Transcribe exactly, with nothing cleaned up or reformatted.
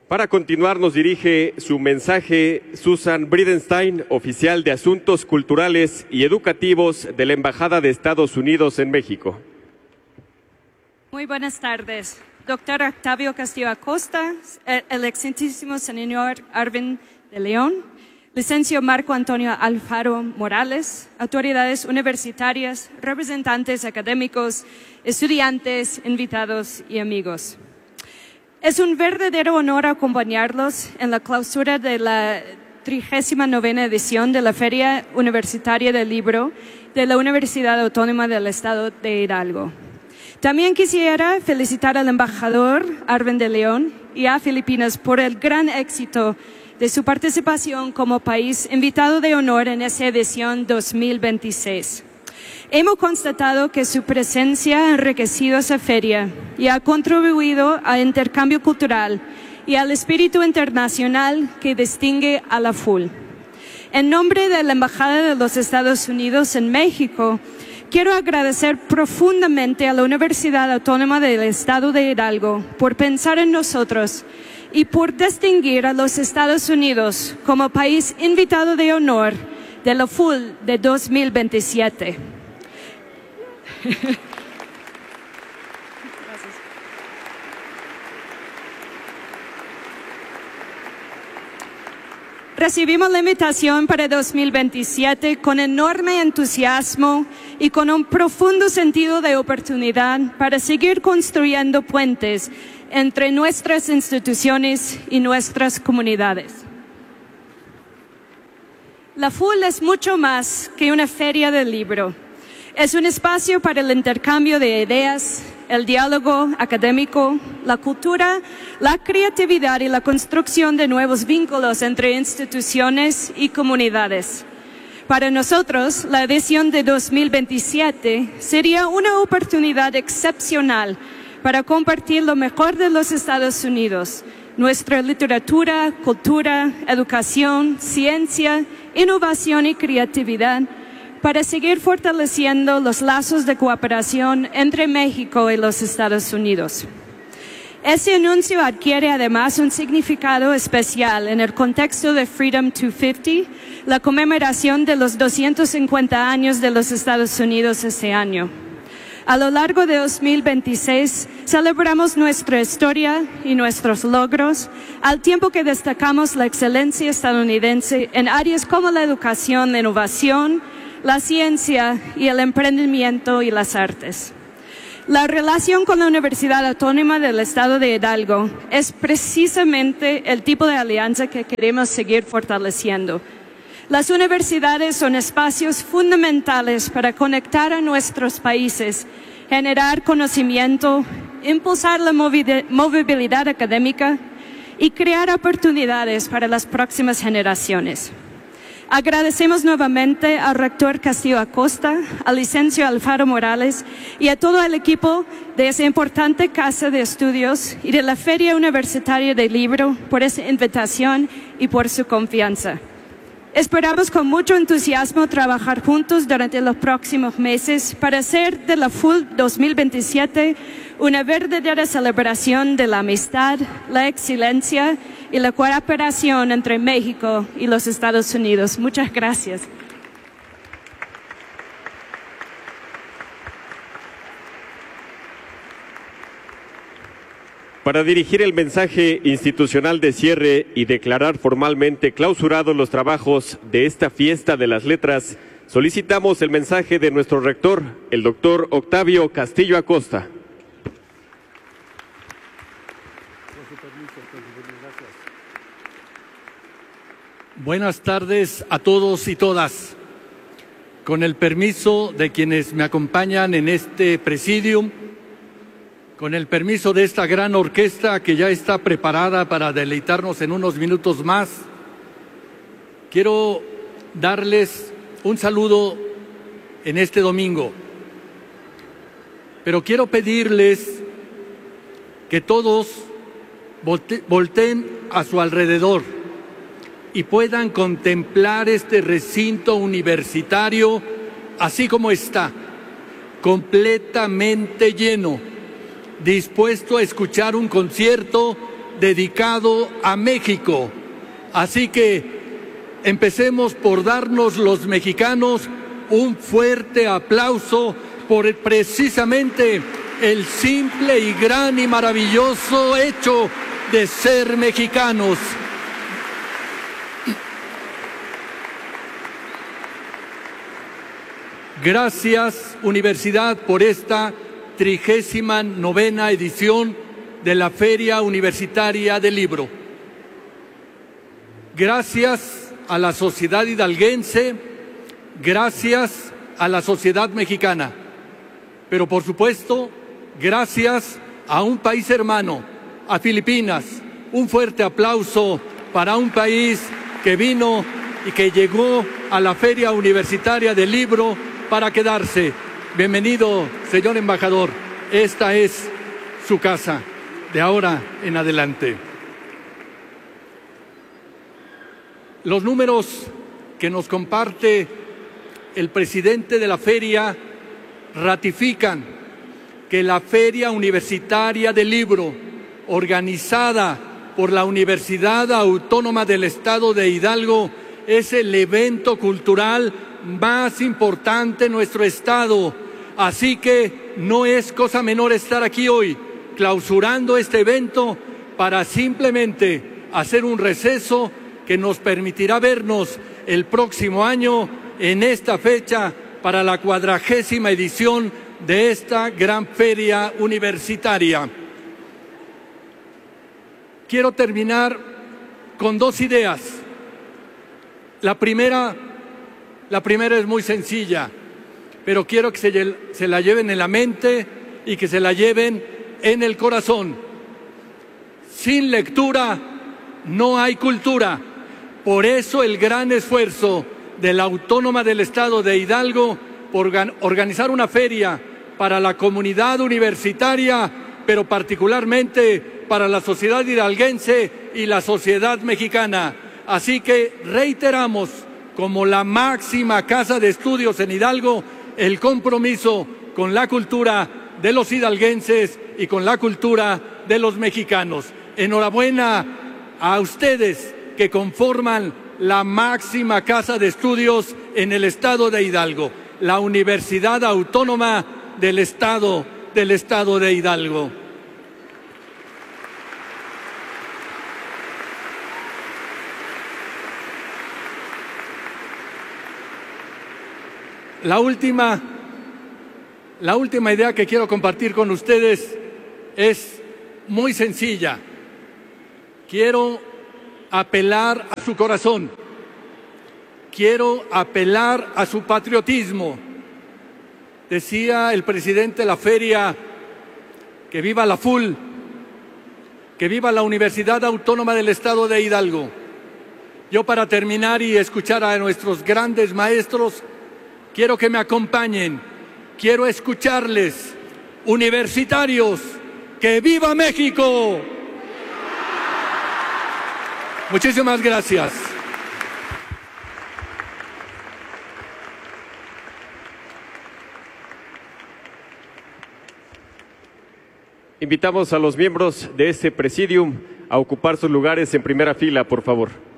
Para continuar, nos dirige su mensaje Susan Bridenstine, oficial de Asuntos Culturales y Educativos de la Embajada de Estados Unidos en México. Muy buenas tardes. Doctor Octavio Castillo Acosta, el excelentísimo señor Arvin de León, licencio Marco Antonio Alfaro Morales, autoridades universitarias, representantes académicos, estudiantes, invitados y amigos. Es un verdadero honor acompañarlos en la clausura de la trigésima novena edición de la Feria Universitaria del Libro de la Universidad Autónoma del Estado de Hidalgo. También quisiera felicitar al embajador Arvin de León y a Filipinas por el gran éxito de su participación como país invitado de honor en esa edición dos mil veintiséis. Hemos constatado que su presencia ha enriquecido esa feria y ha contribuido al intercambio cultural y al espíritu internacional que distingue a la F U L. En nombre de la Embajada de los Estados Unidos en México, quiero agradecer profundamente a la Universidad Autónoma del Estado de Hidalgo por pensar en nosotros y por distinguir a los Estados Unidos como país invitado de honor de la F U L de dos mil veintisiete. Gracias. Recibimos la invitación para dos mil veintisiete con enorme entusiasmo y con un profundo sentido de oportunidad para seguir construyendo puentes entre nuestras instituciones y nuestras comunidades. La F U L es mucho más que una feria del libro. Es un espacio para el intercambio de ideas, el diálogo académico, la cultura, la creatividad y la construcción de nuevos vínculos entre instituciones y comunidades. Para nosotros, la edición de dos mil veintisiete sería una oportunidad excepcional para compartir lo mejor de los Estados Unidos, nuestra literatura, cultura, educación, ciencia, innovación y creatividad, para seguir fortaleciendo los lazos de cooperación entre México y los Estados Unidos. Ese anuncio adquiere además un significado especial en el contexto de Freedom doscientos cincuenta, la conmemoración de los doscientos cincuenta años de los Estados Unidos este año. A lo largo de dos mil veintiséis celebramos nuestra historia y nuestros logros, al tiempo que destacamos la excelencia estadounidense en áreas como la educación, la innovación, la ciencia y el emprendimiento y las artes. La relación con la Universidad Autónoma del Estado de Hidalgo es precisamente el tipo de alianza que queremos seguir fortaleciendo. Las universidades son espacios fundamentales para conectar a nuestros países, generar conocimiento, impulsar la movilidad académica y crear oportunidades para las próximas generaciones. Agradecemos nuevamente al rector Castillo Acosta, al licencio Alfaro Morales y a todo el equipo de esa importante casa de estudios y de la Feria Universitaria del Libro por esa invitación y por su confianza. Esperamos con mucho entusiasmo trabajar juntos durante los próximos meses para hacer de la F U L dos mil veintisiete una verdadera celebración de la amistad, la excelencia y la cooperación entre México y los Estados Unidos. Muchas gracias. Para dirigir el mensaje institucional de cierre y declarar formalmente clausurados los trabajos de esta fiesta de las letras, solicitamos el mensaje de nuestro rector, el doctor Octavio Castillo Acosta. Buenas tardes a todos y todas. Con el permiso de quienes me acompañan en este presidium, con el permiso de esta gran orquesta que ya está preparada para deleitarnos en unos minutos más, quiero darles un saludo en este domingo. Pero quiero pedirles que todos volteen a su alrededor y puedan contemplar este recinto universitario así como está, completamente lleno, dispuesto a escuchar un concierto dedicado a México. Así que empecemos por darnos los mexicanos un fuerte aplauso por precisamente el simple y gran y maravilloso hecho de ser mexicanos. Gracias, Universidad, por esta trigésima novena edición de la Feria Universitaria del Libro. Gracias a la sociedad hidalguense, gracias a la sociedad mexicana, pero por supuesto, gracias a un país hermano, a Filipinas. Un fuerte aplauso para un país que vino y que llegó a la Feria Universitaria del Libro para quedarse. Bienvenido, señor embajador. Esta es su casa de ahora en adelante. Los números que nos comparte el presidente de la feria ratifican que la Feria Universitaria del Libro, organizada por la Universidad Autónoma del Estado de Hidalgo, es el evento cultural más importante en nuestro estado. Así que no es cosa menor estar aquí hoy, clausurando este evento para simplemente hacer un receso que nos permitirá vernos el próximo año en esta fecha para la cuadragésima edición de esta gran feria universitaria. Quiero terminar con dos ideas. La primera, la primera es muy sencilla, pero quiero que se, se la lleven en la mente y que se la lleven en el corazón. Sin lectura no hay cultura. Por eso el gran esfuerzo de la Autónoma del Estado de Hidalgo por organizar una feria para la comunidad universitaria, pero particularmente para la sociedad hidalguense y la sociedad mexicana. Así que reiteramos, como la máxima casa de estudios en Hidalgo, el compromiso con la cultura de los hidalguenses y con la cultura de los mexicanos. Enhorabuena a ustedes que conforman la máxima casa de estudios en el estado de Hidalgo, la Universidad Autónoma del Estado, del Estado de Hidalgo. La última, la última idea que quiero compartir con ustedes es muy sencilla. Quiero apelar a su corazón. Quiero apelar a su patriotismo. Decía el presidente de la feria que viva la F U L, que viva la Universidad Autónoma del Estado de Hidalgo. Yo, para terminar y escuchar a nuestros grandes maestros, quiero que me acompañen, quiero escucharles. Universitarios, ¡que viva México! Muchísimas gracias. Invitamos a los miembros de este presidium a ocupar sus lugares en primera fila, por favor.